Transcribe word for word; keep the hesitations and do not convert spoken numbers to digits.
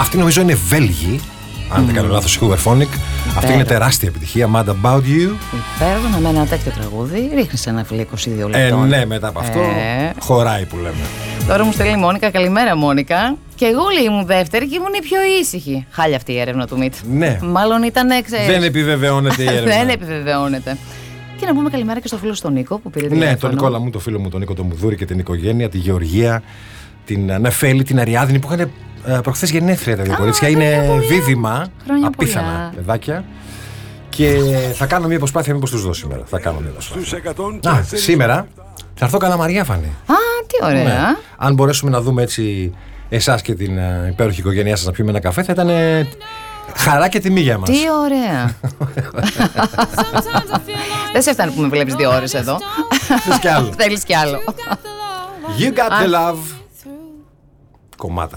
Αυτή νομίζω είναι Βέλγοι, αν δεν κάνω λάθος, η Hooverphonic. Αυτή είναι τεράστια επιτυχία. Mad About You. Υπέροχο, με ένα τέτοιο τραγούδι. Ρίχνεις ένα φίλο είκοσι δύο λεπτών. Ε, ναι, μετά από αυτό ε... χωράει που λέμε. Τώρα μου στέλνει η Μόνικα. Καλημέρα, Μόνικα. Και εγώ λέει ήμουν δεύτερη και ήμουν η πιο ήσυχη. Χάλια αυτή η έρευνα του Μιτ. Ναι. Μάλλον ήταν έξι. Δεν επιβεβαιώνεται η έρευνα. Δεν επιβεβαιώνεται. Και να πούμε καλημέρα και στο φίλο στον Νίκο που πήρε τηλέφωνο. Ναι, τον Νικόλα μου, το φίλο μου, τον Νίκο τον Μουδούρη και την οικογένεια, τη Γεωργία, την Νεφέλη, την Αριάδνη που είχαν προχθές γενέθλια τα δύο κορίτσια. Είναι δίδυμα, απίθανα πολλά παιδάκια. Και θα κάνω μια προσπάθεια, μήπως τους δω σήμερα. Θα κάνω μια προσπάθεια. Α, σήμερα θα έρθω Καλαμαριά, Φανή. Α, τι ωραία. Ναι. Αν μπορέσουμε να δούμε έτσι εσάς και την uh, υπέροχη οικογένειά σας να πιούμε ένα καφέ, θα ήταν uh, χαρά και τιμή για μας. Τι ωραία. Δεν σε φτάνει που με βλέπεις δύο ώρες εδώ. Θέλεις κι άλλο. Θέλεις κι άλλο. You got the love. Κομμάτα.